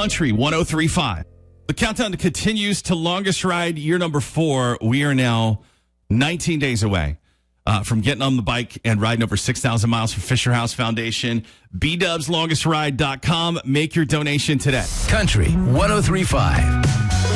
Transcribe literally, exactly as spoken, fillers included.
Country one oh three point five. The countdown continues to longest ride, year number four. We are now nineteen days away uh, from getting on the bike and riding over six thousand miles for Fisher House Foundation. B dubs longest ride dot com. Make your donation today. Country one oh three point five.